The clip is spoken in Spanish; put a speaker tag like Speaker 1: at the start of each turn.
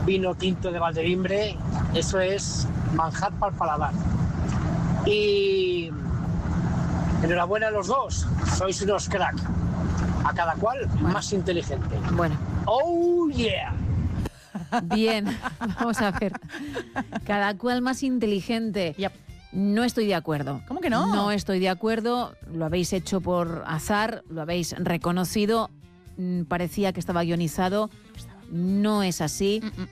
Speaker 1: vino tinto de Valdevimbre, eso es manjar para el paladar. Y enhorabuena a los dos, sois unos crack. A cada cual más inteligente.
Speaker 2: Bueno.
Speaker 1: ¡Oh, yeah!
Speaker 2: Bien, vamos a ver. Cada cual más inteligente.
Speaker 3: Yep.
Speaker 2: No estoy de acuerdo.
Speaker 3: ¿Cómo que no?
Speaker 2: No estoy de acuerdo. Lo habéis hecho por azar, lo habéis reconocido. Parecía que estaba guionizado. No es así.